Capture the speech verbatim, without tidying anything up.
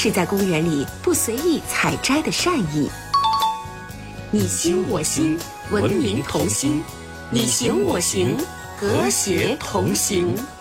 是在公园里不随意采摘的善意。你心我心，文明同心；你行我行，和谐同行。